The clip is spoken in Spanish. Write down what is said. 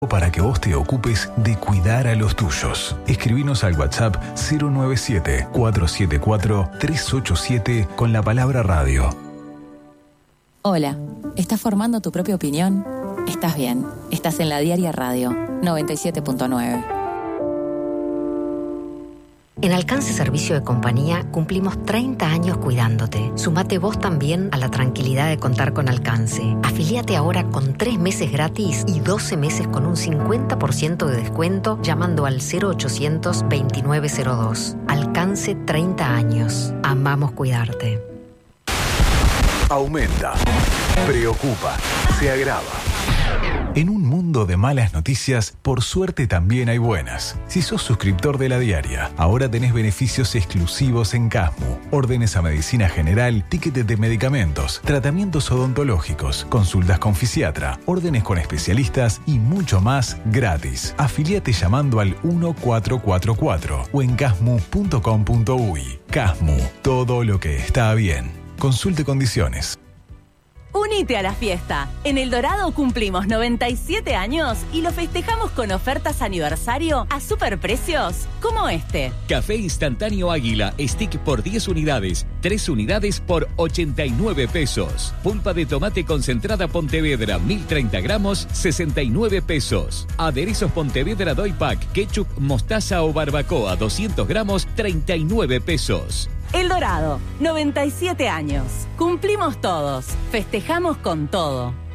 para que vos te ocupes de cuidar a los tuyos. Escribinos al WhatsApp 097-474-387 con la palabra radio. Hola, ¿estás formando tu propia opinión? Estás bien, estás en la Diaria Radio 97.9. En Alcance Servicio de Compañía cumplimos 30 años cuidándote. Sumate vos también a la tranquilidad de contar con Alcance. Afiliate ahora con 3 meses gratis y 12 meses con un 50% de descuento llamando al 0800 2902. Alcance 30 años. Amamos cuidarte. Aumenta, preocupa, se agrava. En un mundo de malas noticias, por suerte también hay buenas. Si sos suscriptor de La Diaria, ahora tenés beneficios exclusivos en Casmu. Órdenes a medicina general, tickets de medicamentos, tratamientos odontológicos, consultas con fisiatra, órdenes con especialistas y mucho más gratis. Afiliate llamando al 1444 o en casmu.com.uy. Casmu, todo lo que está bien. Consulte condiciones. Unite a la fiesta. En El Dorado cumplimos 97 años y lo festejamos con ofertas aniversario a superprecios como este. Café instantáneo Águila, stick por 10 unidades, 3 unidades por 89 pesos. Pulpa de tomate concentrada Pontevedra, 1030 gramos, 69 pesos. Aderezos Pontevedra Doy Pack, ketchup, mostaza o barbacoa, 200 gramos, 39 pesos. El Dorado, 97 años. Cumplimos todos. Festejamos con todo.